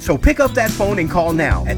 So pick up that phone and call now at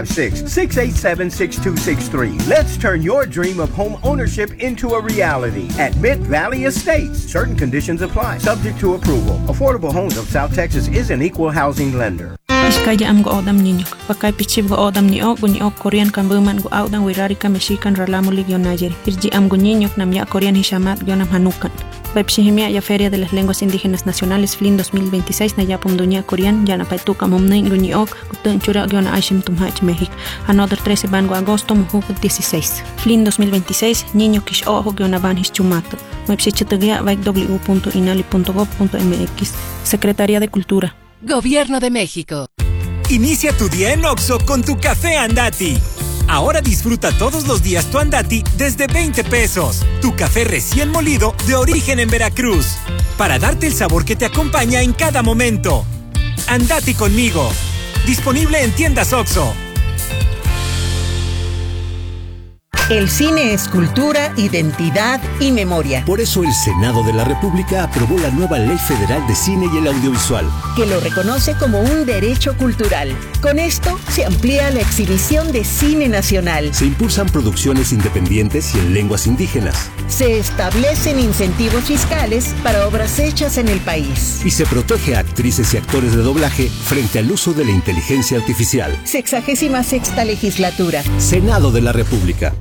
956-687-6263. Let's turn your dream of home ownership into a reality at Mid Valley Estates. Certain conditions apply, subject to approval. Affordable Homes of South Texas is an equal housing lender. Iskaya am go odam niño. Pakai pichib go odam ni ok Korean kan buman go outdan wirari ka Mexican ralamo ligyo Niger. Irji am go niño nam ya Korean hishamat gyo nam hanukan. Pepsihimia ya Feria de las Lenguas Indígenas Nacionales FLIN 2026 na yapum dunia Korean ya na paituka mumning go ni ok kutun chura gyo na Ashim Tumhach Mexic. Another 13 ban go agosto muhuk 16. FLIN 2026 niño kish ojo gyo na ban hischumato. Mepsichitugia www.inali.gov.mx. Secretaría de Cultura. Gobierno de México. Inicia tu día en Oxxo con tu café Andati. Ahora disfruta todos los días tu Andati desde 20 pesos. Tu café recién molido de origen en Veracruz. Para darte el sabor que te acompaña en cada momento. Andati conmigo. Disponible en tiendas Oxxo. El cine es cultura, identidad y memoria. Por eso el Senado de la República aprobó la nueva Ley Federal de Cine y el Audiovisual, que lo reconoce como un derecho cultural. Con esto se amplía la exhibición de cine nacional. Se impulsan producciones independientes y en lenguas indígenas. Se establecen incentivos fiscales para obras hechas en el país. Y se protege a actrices y actores de doblaje frente al uso de la inteligencia artificial. 66ª legislatura. Senado de la República.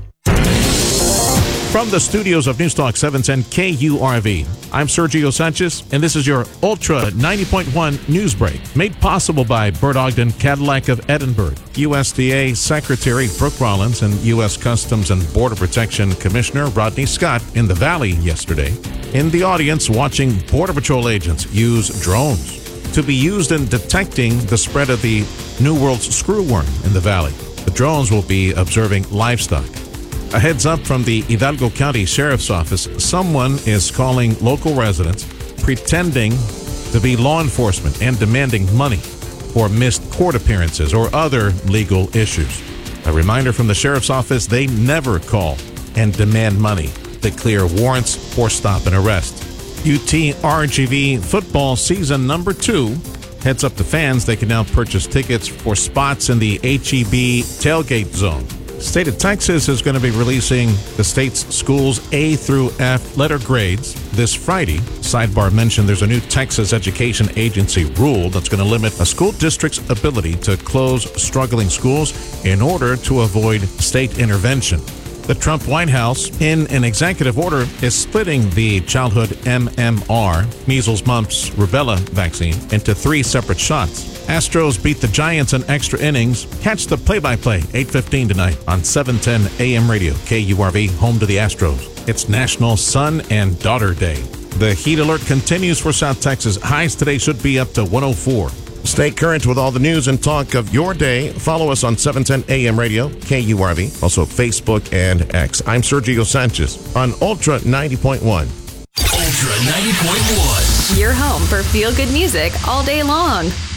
From the studios of Newstalk 710 KURV, I'm Sergio Sanchez, and this is your Ultra 90.1 News Break, made possible by Bert Ogden Cadillac of Edinburgh, USDA Secretary Brooke Rollins, and U.S. Customs and Border Protection Commissioner Rodney Scott in the Valley yesterday. In the audience, watching Border Patrol agents use drones to be used in detecting the spread of the New World's screwworm in the Valley. The drones will be observing livestock. A heads up from the Hidalgo County Sheriff's Office. Someone is calling local residents pretending to be law enforcement and demanding money for missed court appearances or other legal issues. A reminder from the Sheriff's Office, they never call and demand money to clear warrants or stop an arrest. UT RGV football season number 2 heads up to fans. They can now purchase tickets for spots in the HEB tailgate zone. State of Texas is going to be releasing the state's schools A through F letter grades this Friday. Sidebar mentioned there's a new Texas Education Agency rule that's going to limit a school district's ability to close struggling schools in order to avoid state intervention. The Trump White House, in an executive order, is splitting the childhood MMR, measles, mumps, rubella vaccine into 3 separate shots. Astros beat the Giants in extra innings. Catch the play-by-play 8:15 tonight on 710 AM radio, KURV, home to the Astros. It's National Son and Daughter Day. The heat alert continues for South Texas. Highs today should be up to 104. Stay current with all the news and talk of your day. Follow us on 710 AM radio, KURV, also Facebook and X. I'm Sergio Sanchez on Ultra 90.1. Ultra 90.1. Your home for feel-good music all day long.